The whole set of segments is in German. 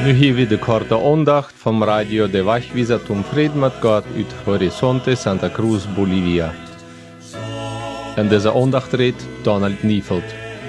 Nu hier weer de korte aandacht van Radio de Wegwijzer zum Frieden mit Gott uit Horizonte Santa Cruz, Bolivia. En deze aandacht redt Donald Niefeld.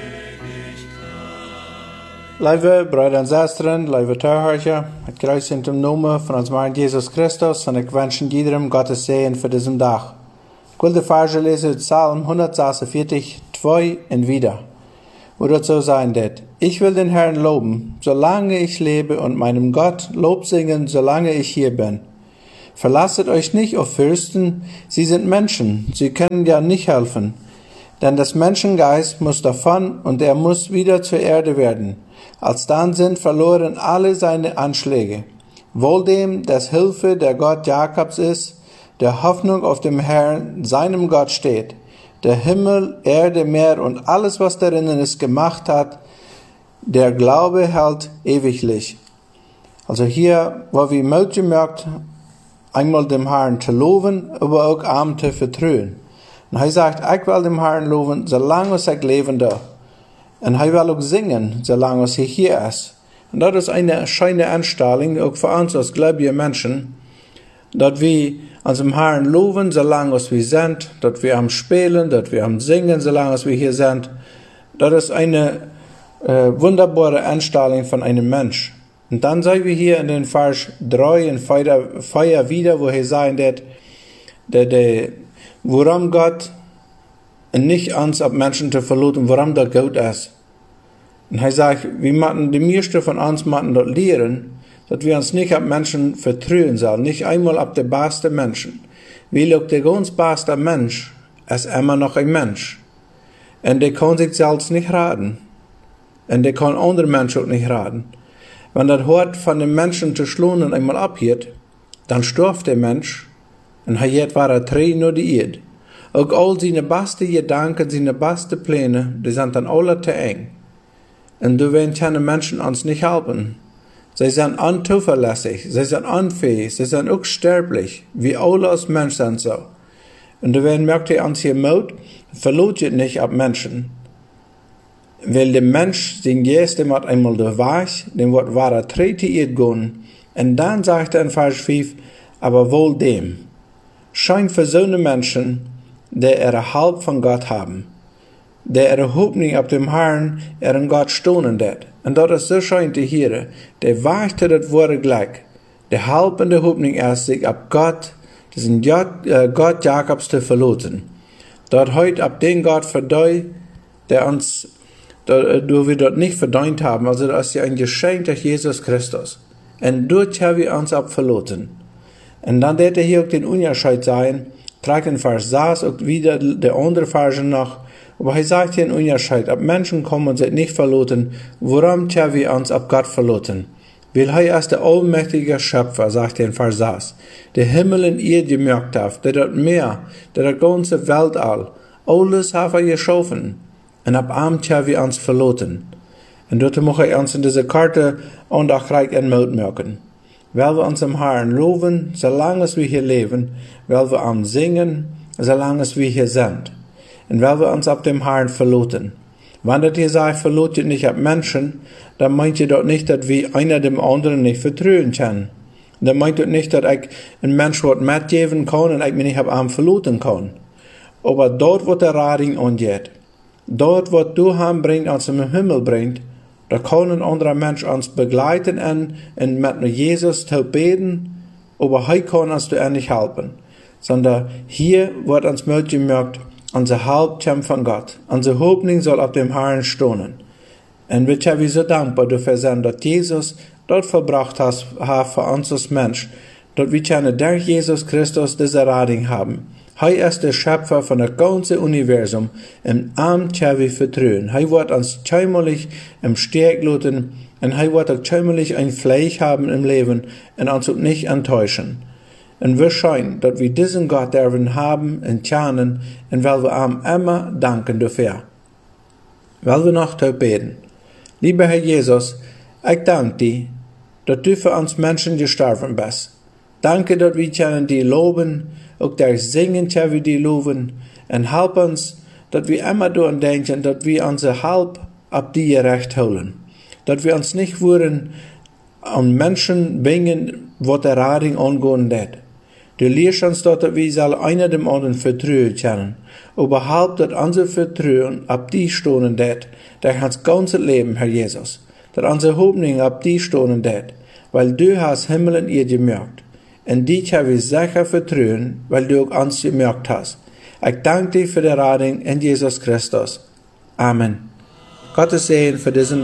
Lieve broeder en zusteren, lieve toehoorders, het kruis in dem Namen van ons Herrn Jesus Christus en ik wens iedereen Gottes Segen voor deze dag. Ik wil de Verse lezen uit Psalm 146, 2 en wieder. Wo dort so sein wird: Ich will den Herrn loben, solange ich lebe, und meinem Gott Lob singen, solange ich hier bin. Verlasset euch nicht auf Fürsten, sie sind Menschen, sie können ja nicht helfen. Denn das Menschengeist muss davon und er muss wieder zur Erde werden. Alsdann sind verloren alle seine Anschläge. Wohl dem, dass Hilfe der Gott Jakobs ist, der Hoffnung auf dem Herrn, seinem Gott steht, der Himmel, Erde, Meer und alles, was darinnen ist, gemacht hat, der Glaube hält ewiglich. Also hier, wo wir möglich merkt, einmal dem Herrn zu loben, aber auch ihm zu vertrauen. Und er sagt, ich will dem Herrn loben, solange ich leben darf. Und er will auch singen, solange er hier ist. Und das ist eine schöne Anstellung, auch für uns als gläubige Menschen, dass wir unserem Herrn loben, solange wir sind, dass wir am Spielen, dass wir am Singen, solange wir hier sind. Das ist eine wunderbare Anstellung von einem Mensch. Und dann sehen wir hier in den Vers 3 und 4 wieder, wo er sagt, worum Gott nicht uns ab Menschen zu verlassen, worum das gut ist. Und er sagt, wir müssen die meisten von uns dort lernen, dass wir uns nicht ab Menschen vertrauen sollen, nicht einmal ab der besten Menschen. Weil auch der ganz beste Mensch ist immer noch ein Mensch. Und der kann sich selbst nicht raten. Und der kann andere Menschen auch nicht raten. Wenn das Hort von dem Menschen zu schlagen einmal abhört, dann stirbt der Mensch und er hat wahre Tränen nur die Erde. Auch all seine besten Gedanken, seine besten Pläne, die sind dann alle zu eng. Und du werden keine Menschen uns nicht helfen. Sie sind unzuverlässig, sie sind unfähig, sie sind auch sterblich, wie alle als Menschen sind so. Und du werden merkt ihr uns hier Mut, verlotet nicht ab Menschen. Weil der Mensch, den Geist, dem hat einmal durchweicht, dem wird wahre Trete gehen. Und dann sagt er in Vers 5, aber wohl dem, scheint für so eine Menschen, der ihre Halb von Gott haben, der ihre Hoffnung auf dem Herrn, ihren Gott stohnen wird. Und das ist so schön zu hören, der weichte das Wort gleich, der Halb und der Hoffnung ist, sich ab Gott, diesen Gott Jakobs zu verlassen. Dort heute ab den Gott verdient, der uns, du wir dort nicht verdient haben, also das ist ja ein Geschenk durch Jesus Christus. Und dort haben wir uns ab verlassen. Und dann wird hier auch den Unterschied sein, trägt in Vers 6 auch wieder der andere Vers noch, aber er sagt hier in Unterschied, ab Menschen kommen und sind nicht verloren, worum haben wir uns ab Gott verloren? Weil er ist der allmächtige Schöpfer, sagt er in Vers 6, der Himmel und Erde gemerkt hat, der dort Meer, der ganze Weltall, alles hat er geschaffen, und ab ihm haben wir uns verloren. Und dort möchte ich uns in dieser Karte Andacht und Mut merken. Weil wir uns am Herrn loben, solange wir hier leben, weil wir am Singen, solange wir hier sind. Und weil wir uns ab dem Herrn verloten. Wenn das hier sagt, verlotet nicht ab Menschen, dann meint ihr dort nicht, dass wir einer dem anderen nicht vertrauen können. Dann meint ihr nicht, dass ich ein Mensch was mitgeben kann und ich mich nicht ab ihm verloten kann. Aber dort, wo der Rading angeht, dort, wo du bringt, uns im Himmel bringt, da kann ein anderer Mensch uns begleiten und mit Jesus zu beten, aber er kann uns nicht helfen. Sondern hier wird uns möglich gemerkt, unser Haupt kommt von Gott. Unsere Hoffnung soll auf dem Herrn stehen. Und wir sind so dankbar dafür sein, dass Jesus dort verbracht hat für uns als Mensch, dass wir können durch Jesus Christus diese Rettung haben. Er ist der Schöpfer von dem ganzen Universum, und ihm können wir vertrauen. Er wird uns zweimalig im Steg lassen, und er wird auch zweimalig ein Fleisch haben im Leben und uns auch nicht enttäuschen. Und wir scheinen, dass wir diesen Gott dürfen haben und kennen, und weil wir ihm immer danken dafür. Weil wir noch beten. Lieber Herr Jesus, ich danke dir, dass du für uns Menschen gestorben bist. Danke, dass wir können dir loben, auch durch Singen können wir dir loben, und help uns, dass wir immer daran denken, dass wir unser Halb ab dir recht holen. Dass wir uns nicht wollen an Menschen bringen, was der Rading angehen wird. Du lehrst uns dort, dass wir alle einer dem anderen vertrauen können. Überhaupt, dass unser Vertrauen ab die stoßen wird, durch das ganze Leben, Herr Jesus. Dass unsere Hoffnung ab die stoßen wird, weil du hast Himmel und Erde gemacht. Und dich habe ich sicher vertrauen, weil du auch uns gemacht hast. Ich danke dir für die Rading in Jesus Christus. Amen. Gottes Segen für diesen